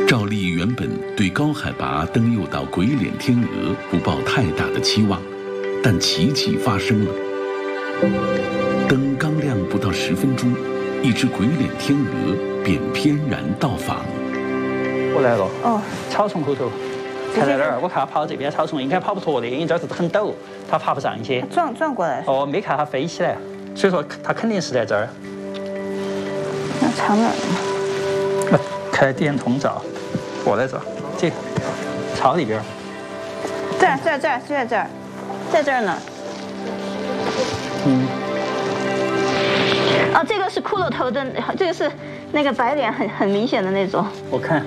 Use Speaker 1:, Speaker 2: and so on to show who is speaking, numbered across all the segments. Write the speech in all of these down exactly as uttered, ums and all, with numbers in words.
Speaker 1: 赵丽原本对高海拔登诱岛鬼脸天鹅不抱太大的期望，但奇迹发生了。灯刚亮不到十分钟，一只鬼脸天鹅便翩然到访。
Speaker 2: 我来了。
Speaker 3: 哦，
Speaker 2: 草丛后头，看在哪儿？我看它跑到这边草丛，应该跑不脱的，因为这儿是很陡，它爬不上去。
Speaker 3: 转转过来。
Speaker 2: 哦，没看它飞起来，所以说它肯定是在这儿。
Speaker 3: 那藏哪儿呢？
Speaker 2: 开电通照，我在这儿，这草里边。
Speaker 3: 这儿这儿这儿就在这儿，在这儿呢。
Speaker 2: 嗯。
Speaker 3: 哦，这个是骷髅头的，这个是那个白脸很很明显的那种。
Speaker 2: 我看，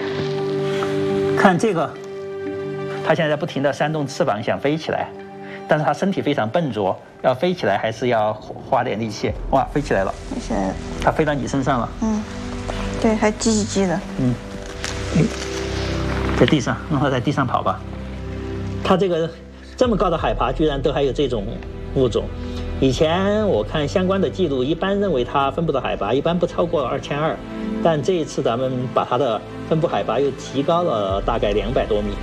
Speaker 2: 看这个，它现在不停地扇动翅膀想飞起来，但是它身体非常笨拙，要飞起来还是要花点力气。哇，飞起来了！
Speaker 3: 飞起来了。
Speaker 2: 它飞到你身上了。
Speaker 3: 嗯。对，还叽叽叽的。
Speaker 2: 嗯。嗯，在地上，让它在地上跑吧。它这个这么高的海拔，居然都还有这种物种。以前我看相关的记录，一般认为它分布的海拔一般不超过二千二，但这一次咱们把它的分布海拔又提高了大概两百多米。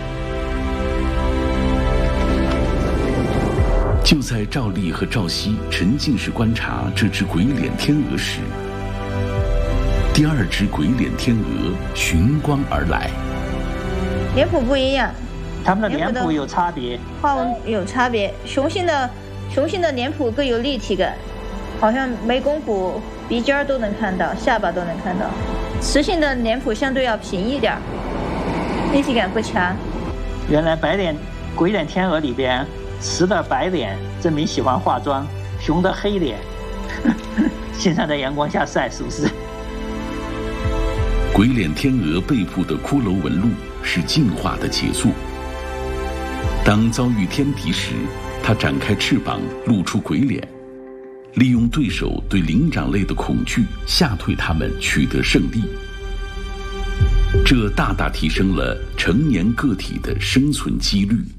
Speaker 1: 就在赵丽和赵熙沉浸式观察这只鬼脸天鹅时，第二只鬼脸天鹅寻光而来。
Speaker 3: 脸谱不一样，
Speaker 2: 它们的脸谱有差别，
Speaker 3: 花纹有差别。雄性的雄性的脸谱更有立体感，好像眉弓骨、鼻尖都能看到，下巴都能看到。雌性的脸谱相对要平一点，立体感不强。
Speaker 2: 原来白脸鬼脸天鹅里边，雌的白脸证明喜欢化妆，雄的黑脸经常在阳光下晒，是不是？
Speaker 1: 鬼脸天鹅背部的骷髅纹路是进化的杰作。当遭遇天敌时，它展开翅膀，露出鬼脸，利用对手对灵长类的恐惧吓退它们，取得胜利。这大大提升了成年个体的生存几率。